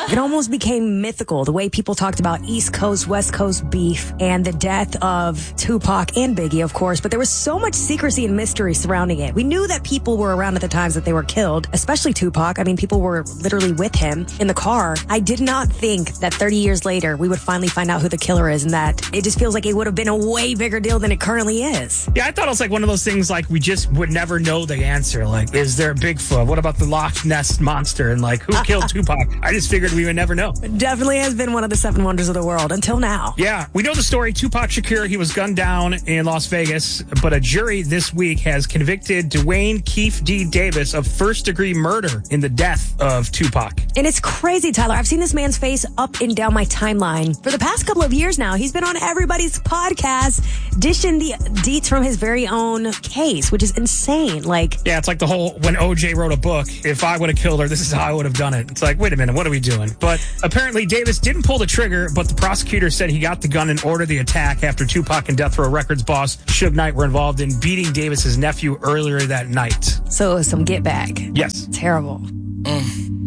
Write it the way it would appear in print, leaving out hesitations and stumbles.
It almost became mythical, the way people talked about East Coast, West Coast beef and the death of Tupac and Biggie, of course. But there was so much secrecy and mystery surrounding it. We knew that people were around at the times that they were killed, especially Tupac. I mean, people were literally with him in the car. I did not think that 30 years later, we would finally find out who the killer is, and that it just feels like it would have been a way bigger deal than it currently is. Yeah, I thought it was like one of those things like we just would never know the answer. Like, is there a Bigfoot? What about the Loch Ness Monster? And like, who killed Tupac? I just figured we would never know. It definitely has been one of the 7 wonders of the world until now. Yeah, we know the story. Tupac Shakur, he was gunned down in Las Vegas, but a jury this week has convicted Dwayne Keefe D. Davis of first-degree murder in the death of Tupac. And it's crazy, Tyler. I've seen this man's face up and down my timeline for the past couple of years now. He's been on everybody's podcast, dishing the deets from his very own case, which is insane. Like, yeah, it's like the whole, when OJ wrote a book, if I would have killed her, this is how I would have done it. It's like, wait a minute, what are we doing? But apparently Davis didn't pull the trigger, but the prosecutor said he got the gun and ordered the attack after Tupac and Death Row Records boss Suge Knight were involved in beating Davis's nephew earlier that night. So some get back. Yes. Terrible.